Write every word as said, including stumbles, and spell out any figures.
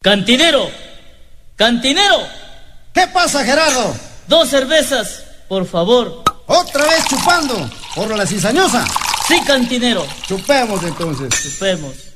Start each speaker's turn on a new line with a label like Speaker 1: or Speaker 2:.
Speaker 1: Cantinero, cantinero.
Speaker 2: ¿Qué pasa, Gerardo?
Speaker 1: Dos cervezas, por favor.
Speaker 2: ¿Otra vez chupando? ¿Por la cizañosa?
Speaker 1: Sí, cantinero.
Speaker 2: Chupemos entonces.
Speaker 1: Chupemos.